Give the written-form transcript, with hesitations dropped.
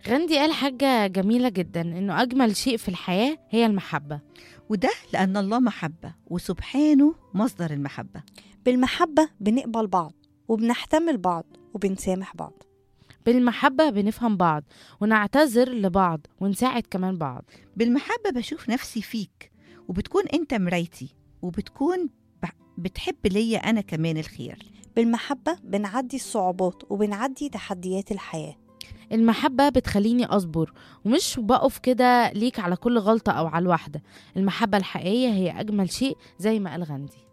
غاندي قال حاجة جميلة جدا، إنه أجمل شيء في الحياة هي المحبة. وده لأن الله محبة وسبحانه مصدر المحبة. بالمحبة بنقبل بعض وبنحتمل بعض وبنسامح بعض. بالمحبة بنفهم بعض ونعتذر لبعض ونساعد كمان بعض. بالمحبة بشوف نفسي فيك وبتكون أنت مرايتي، وبتكون بتحب ليا أنا كمان الخير. بالمحبة بنعدي الصعوبات وبنعدي تحديات الحياة. المحبة بتخليني أصبر ومش بقف كده ليك على كل غلطة أو على الواحدة. المحبة الحقيقية هي أجمل شيء زي ما قال غاندي.